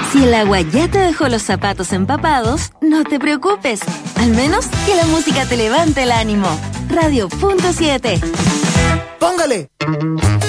Si el agua ya te dejó los zapatos empapados, no te preocupes. Al menos que la música te levante el ánimo. Radio.7. ¡Póngale!